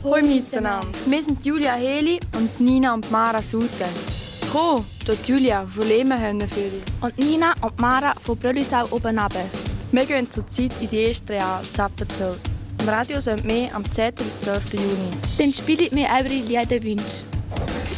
Hoi miteinander. Wir sind Julia Heli und Nina und Mara Sute. Komm, dort Julia von Lehmenhönnen für dich. Und Nina und Mara von Brüllisau oben runter. Wir gehen zurzeit in die erste Real, Zappenzoll. Im Radio sind wir am 10. bis 12. Juni. Dann spielt mir eure Liederwünsche.